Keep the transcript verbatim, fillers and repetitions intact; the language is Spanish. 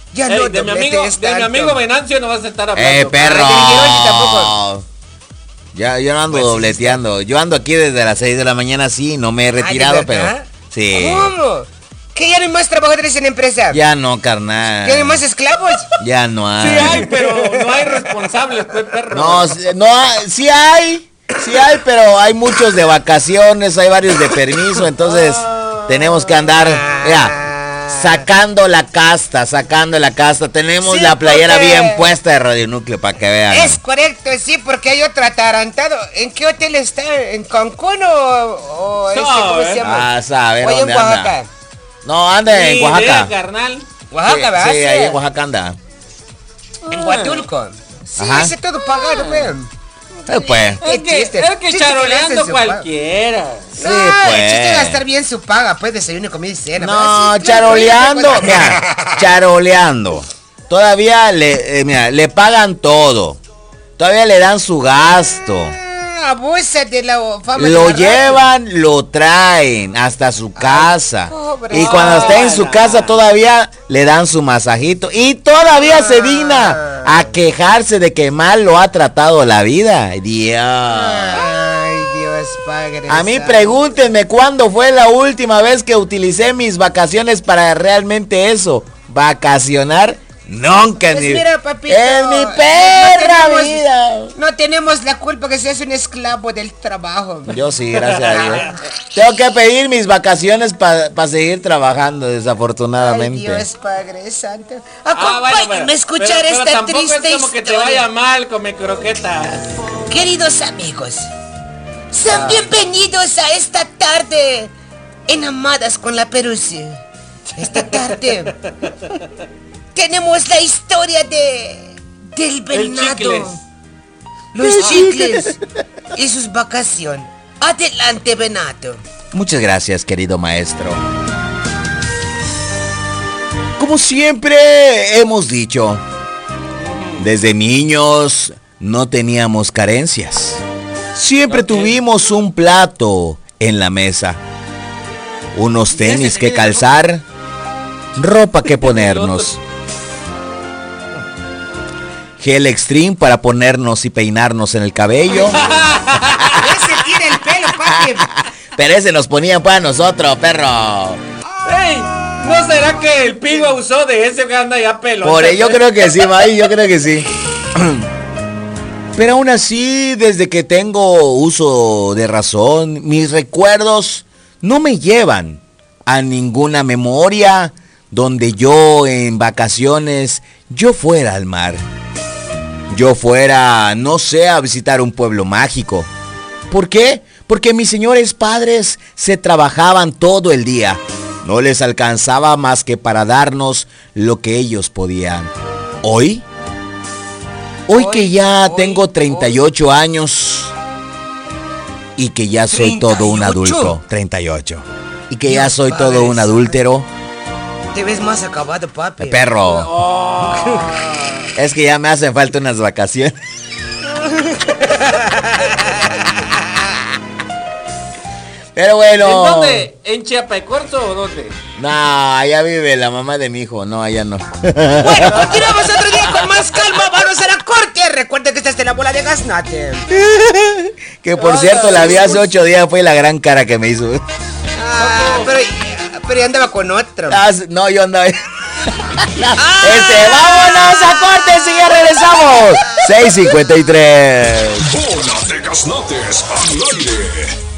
Ya Ey, no de mi amigo, dobletes de mi tanto. amigo Venancio no vas a estar hablando. Eh, perro. Ah, de Miguel tampoco. Ya, yo no ando Pues sí, dobleteando. Yo ando aquí desde las seis de la mañana, sí, no me he Ah, ¿de retirado, pero. verdad? Sí. ¿Cómo? ¿Que ya no hay más trabajadores en la empresa? Ya no, carnal. ¿Que no hay más esclavos? Ya no hay. Sí hay, pero no hay responsables, pues, perro. No, sí- no hay, sí hay. Sí hay, pero hay muchos de vacaciones, hay varios de permiso, entonces tenemos que andar, mira, sacando la casta, sacando la casta. Tenemos Sí, la playera porque- bien puesta de Radio Núcleo para que vean. Es correcto, sí, porque hay otro atarantado. ¿En qué hotel está? ¿En Cancún o, o este, cómo se llama? Ah, sabe O allá en dónde anda. Oaxaca. No, anda Sí, en Oaxaca. de, carnal. Oaxaca, Sí, ¿verdad? sí, ahí en Oaxaca anda. En Huatulco. Sí, Ajá. ese todo pagado, weón. Eh, pues. Qué Es que, chiste. es que Chiste que charoleando le hacen su pago. cualquiera. Sí, No, el pues. chiste es gastar bien su paga, pues desayuno, comida y cena. No, ¿verdad? Sí, claro, charoleando, oye, mira, charoleando. Todavía le, eh, mira, le pagan todo. Todavía le dan su gasto. Ah, abusa de la fama de Lo la radio. llevan, lo traen hasta su casa. pobre. Y cuando está en su Hola. casa todavía le dan su masajito. Y todavía se digna a quejarse de que mal lo ha tratado la vida. Dios. Ay, Dios, padre. A mí santo. pregúntenme cuándo fue la última vez que utilicé mis vacaciones para realmente eso. Vacacionar. Nunca en Pues mi, mira, papito, en mi no- perra no tenemos- vida. No tenemos la culpa que seas un esclavo del trabajo. Yo sí, gracias a Dios. Tengo que pedir mis vacaciones para seguir trabajando, desafortunadamente. Ay, Dios, Padre Santo. Ah, Acompáñenme bueno, pero- a escuchar pero- pero esta tampoco triste es como que te historia. vaya mal, come croquetas. Queridos amigos, sean Ah. bienvenidos a esta tarde en Amadas con la Perusi. Esta tarde tenemos la historia de del venado, chicles. los chicles y sus vacaciones. Adelante, venado. Muchas gracias, querido maestro. Como siempre hemos dicho, desde niños no teníamos carencias. Siempre Ok. tuvimos un plato en la mesa, unos tenis que calzar, ropa que ponernos, gel extreme para ponernos y peinarnos en el cabello. Ese tiene el pelo, papi. Pero ese nos ponían para nosotros, perro. ¡Ey! ¿No será que el pigo usó de ese que anda ya pelo? Por ello yo creo que sí, May, yo creo que sí. Pero aún así, desde que tengo uso de razón, mis recuerdos no me llevan a ninguna memoria donde yo en vacaciones yo fuera al mar. Yo fuera, no sé, a visitar un pueblo mágico. ¿Por qué? Porque mis señores padres se trabajaban todo el día. No les alcanzaba más que para darnos lo que ellos podían. Hoy, hoy que ya Hoy, tengo hoy, treinta y ocho años y que ya soy todo un ¿treinta y ocho? adulto, treinta y ocho, y que ya Dios soy todo Padre un Santo. adúltero, Te ves más acabado, papi. perro, Oh. es que ya me hacen falta unas vacaciones. Pero bueno. ¿En dónde? ¿En Chiapacorzo o dónde? No, allá vive la mamá de mi hijo. No, allá no. Bueno, continuamos otro día con más calma. Vamos a la corte. Recuerden que esta es la bola de gaznate. Que por cierto, la vi hace ocho días. Fue la gran cara que me hizo. Ah, pero, pero ya andaba con otro. Ah, no, yo andaba. Este, vámonos a corte. Si ya regresamos. seis cincuenta y tres. Bola de Gaznates al aire.